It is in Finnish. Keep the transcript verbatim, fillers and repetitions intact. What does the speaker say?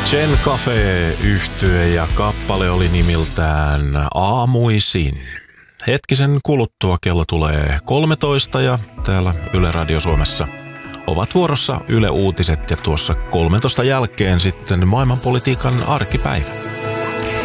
Chen Cafe-yhtye ja kappale oli nimiltään Aamuisin. Hetkisen kuluttua kello tulee kolmetoista ja täällä Yle Radio Suomessa ovat vuorossa Yle Uutiset ja tuossa kolmetoista jälkeen sitten maailmanpolitiikan arkipäivä.